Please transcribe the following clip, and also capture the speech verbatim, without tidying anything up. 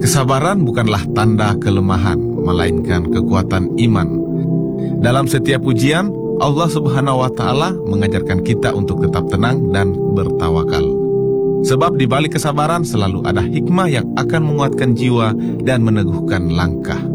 Kesabaran bukanlah tanda kelemahan, melainkan kekuatan iman. Dalam setiap ujian, Allah Subhanahu wa Ta'ala mengajarkan kita untuk tetap tenang dan bertawakal. Sebab di balik kesabaran selalu ada hikmah yang akan menguatkan jiwa dan meneguhkan langkah.